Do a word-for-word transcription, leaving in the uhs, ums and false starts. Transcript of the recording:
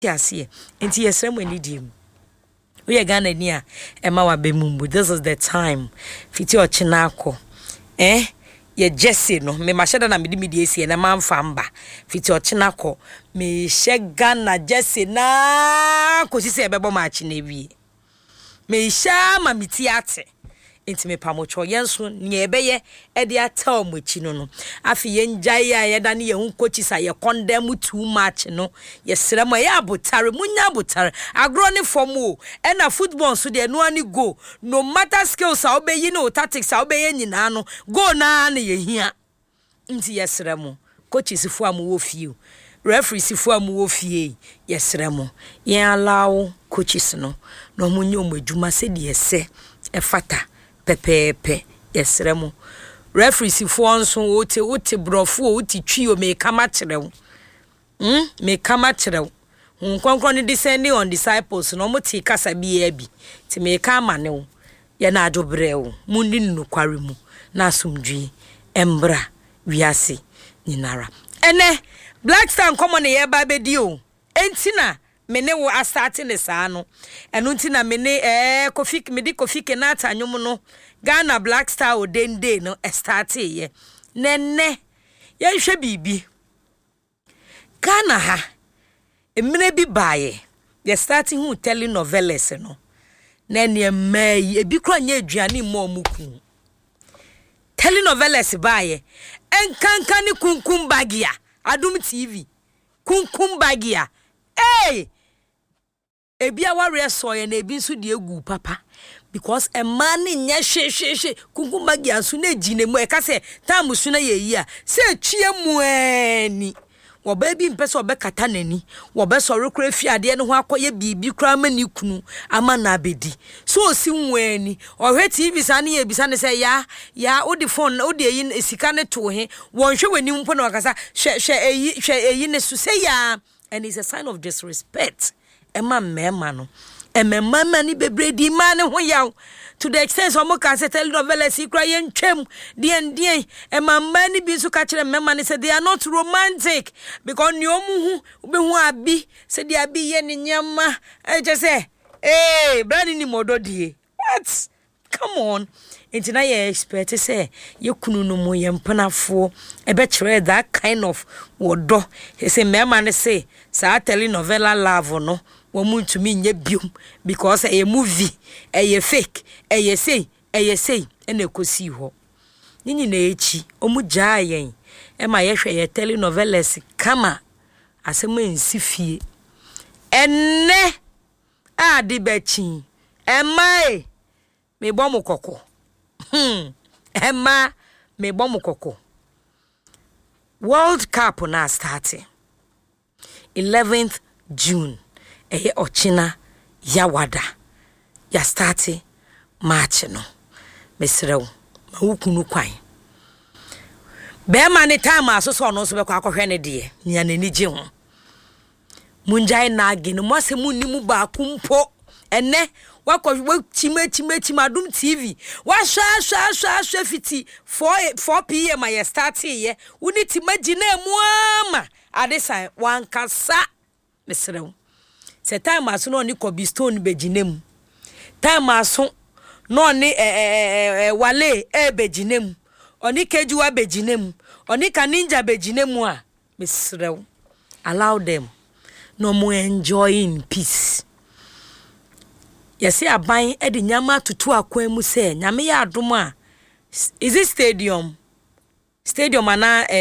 Yes, and yes, when you do. We are gonna near Emma Wabemumbu. This is the time. Fiti or Chinako. Eh? Ye Jesse no. Me mashada na midi midi esi na man famba. Fiti or Chinako. Me shegana Jesse na kosi se bebo machi nevi. Me sha mamiti ate. Inti me pamocho yenso nye ebeye e de ata omochi no no afi ye njai ya ye da ne ye hu kochi sa ye condemn too much no ye sremo ye abotare munya abotare agro ne form o e na football so de no ani go no matter skills a obeyi no tactics a obeyi nyina no go na na ye hia inti ye sremo kochi sifu am wo fie referee sifu am wo fie ye sremo ye allow coaches no no munye omedwuma se de ye se e fata pepepe yesremo referee sifo nso wote wote brofo wote twi o me kama kyerɛw hm me kama kyerɛw nkonkron ne descending on disciples no mote kasa bi abi ti me ka ma ne wo ye na adobrew mundi nukware mu na asomdwi embra wiase nyinara ene Black Star common ye ba bedi o entina mene wo astate ne saa no eno ntina mene eh kofi medi kofi kenata anwom no Ghana Black Star o dende no starte ye nenne ye hwe bibi Ghana ha emene bi baaye ye starting hu telenovelas no na ne mai ebi kro anya aduane mo muku telenovelas baaye enkanka ni kunkum bagia Adum T V kunkum bagia eh ebi aware so ye na ebi nso de egu papa because a man nya hwe hwe hwe kunkumba gia so na gine mu e ka se time so na ye yi a se twie mu ani wo ba bi mpese obekata nani wo be so rekura fi ade ne ho akoye bibi kura mani kunu ama na abedi so osi nwani ohwe T V sa na ye bisa ne se ya ya odi phone odi eyi sika ne to he won hwe wani mpo na wakasa hwe hwe eyi hwe eyi ne so se ya and it's a sign of disrespect Emma mema no emma mani bebredi man ho yaw to the extent so mo can say telenovelas ikra ye ntwem dien dien emma mani bi so ka kire mema ne say they are not romantic because ni omu hu be hu abi say they abi ye ne nyama e je say eh brand ni mododie what come on into na ye expect say ye kunu no mo ye mpanafo e be kire that kind of wodo he say mema ne say sa telenovela love no woman to me nye biom because a movie a fake a say a say and a kosi ho nini na echi omu jaa yen e ma ye hwe ye telenovelas kama asema nsifie enne a di bechi emma me bom kokko hm emma me bom kokko World Cup na starting eleventh June eye ochina yawada ya starte march no mesrew ma wukunu kwan be ma ne time asoso no so be kwa akohwe ne de nya nani gye ho munjai na age no mose munni mu ba kumpo ene wakọ chima chima chima Adum T V wa sha sha sha sha fiti four p m ya start ye woni timagina mu ama adesan wankasa mesrew se time aso no ni Kobe Stone beginem time aso no ni eh eh wale e beginem oni kejuwa beginem oni kaninja beginem a mesrew allow them no more enjoy in peace yesi aban e de nyama tutu akwan mu se nyame ya adom a is it stadium stadium ana